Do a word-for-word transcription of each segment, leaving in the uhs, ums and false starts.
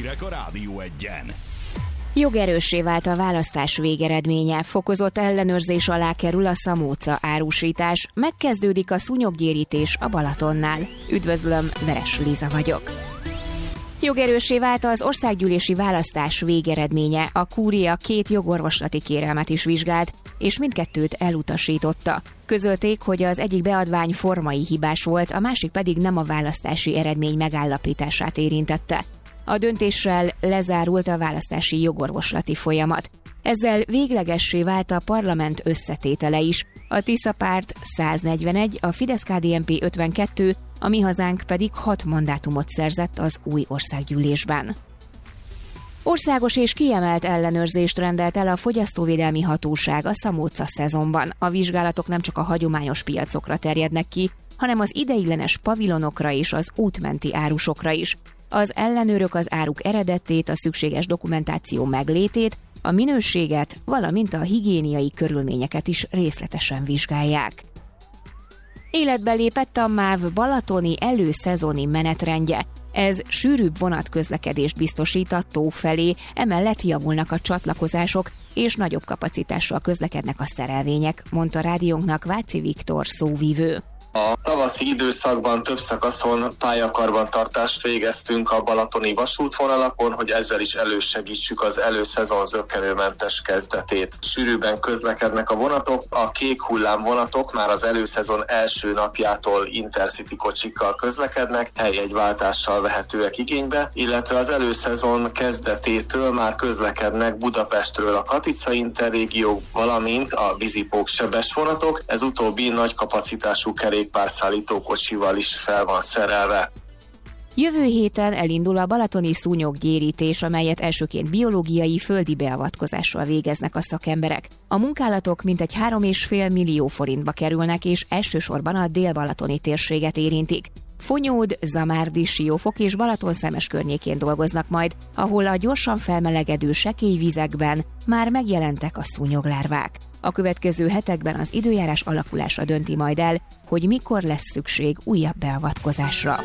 Hírek a Rádió Egyen. Jogerőssé vált a választás végeredménye, fokozott ellenőrzés alá kerül a szamóca árusítás, megkezdődik a szúnyoggyérítés a Balatonnál. Üdvözlöm, Veres Liza vagyok. Jogerőssé vált az országgyűlési választás végeredménye, a kúria két jogorvoslati kérelmet is vizsgált, és mindkettőt elutasította. Közölték, hogy az egyik beadvány formai hibás volt, a másik pedig nem a választási eredmény megállapítását érintette. A döntéssel lezárult a választási jogorvoslati folyamat. Ezzel véglegessé vált a parlament összetétele is. A Tisza párt száznegyvenegy, a Fidesz-ká dé en pé ötvenkettő, a Mi Hazánk pedig hat mandátumot szerzett az új országgyűlésben. Országos és kiemelt ellenőrzést rendelt el a Fogyasztóvédelmi Hatóság a szamóca szezonban. A vizsgálatok nem csak a hagyományos piacokra terjednek ki, hanem az ideiglenes pavilonokra és az útmenti árusokra is. Az ellenőrök az áruk eredetét, a szükséges dokumentáció meglétét, a minőséget, valamint a higiéniai körülményeket is részletesen vizsgálják. Életbe lépett a MÁV balatoni előszezoni menetrendje. Ez sűrűbb vonatközlekedést biztosít a tó felé, emellett javulnak a csatlakozások, és nagyobb kapacitással közlekednek a szerelvények, mondta rádiónknak Váci Viktor szóvivő. A tavaszi időszakban több szakaszon pályakarbantartást végeztünk a balatoni vasútvonalakon, hogy ezzel is elősegítsük az előszezon zökkenőmentes kezdetét. Sűrűbben közlekednek a vonatok, a kék hullám vonatok már az előszezon első napjától Intercity kocsikkal közlekednek, helyjegyváltással vehetőek igénybe, illetve az előszezon kezdetétől már közlekednek Budapestről a Katica Interrégió, valamint a vízipók sebes vonatok, ez utóbbi nagy kapacitású kerék párszállító kocsival is fel van szerelve. Jövő héten elindul a balatoni szúnyoggyérítés, amelyet elsőként biológiai földi beavatkozással végeznek a szakemberek. A munkálatok mintegy három és fél millió forintba kerülnek, és elsősorban a dél-balatoni térséget érintik. Fonyód, Zamárdi, Siófok és Balaton-Szemes környékén dolgoznak majd, ahol a gyorsan felmelegedő sekély vizekben már megjelentek a szúnyoglárvák. A következő hetekben az időjárás alakulása dönti majd el, hogy mikor lesz szükség újabb beavatkozásra.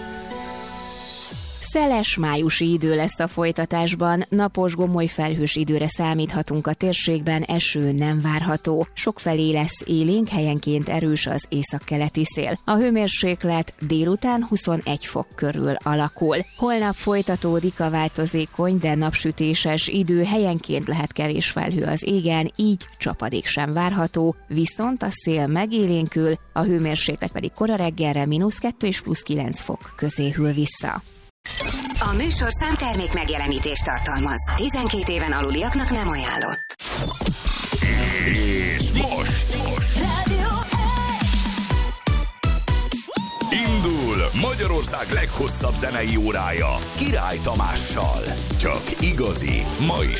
Szeles májusi idő lesz a folytatásban, napos gomoly felhős időre számíthatunk a térségben, eső nem várható. Sokfelé lesz élénk, helyenként erős az északkeleti szél. A hőmérséklet délután huszonegy fok körül alakul. Holnap folytatódik a változékony, de napsütéses idő, helyenként lehet kevés felhő az égen, így csapadék sem várható, viszont a szél megélénkül, a hőmérséklet pedig kora reggelre mínusz kettő és plusz kilenc fok közé hűl vissza. A műsor számtermék megjelenítést tartalmaz. tizenkét éven aluliaknak nem ajánlott. És most, most. Rádió Indul Magyarország leghosszabb zenei órája Király Tamással. Csak igazi, ma is